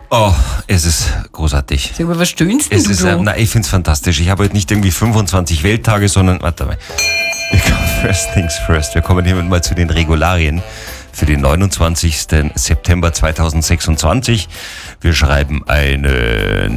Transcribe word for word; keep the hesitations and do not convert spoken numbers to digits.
Oh, es ist großartig. Sag mal, was stöhnst denn Es du ist, da? äh, na, ich find's fantastisch. Ich habe heute nicht irgendwie fünfundzwanzig Welttage, sondern, warte mal. Wir kommen- First things first. Wir kommen hiermit mal zu den Regularien für den neunundzwanzigsten September zweitausendsechsundzwanzig. Wir schreiben einen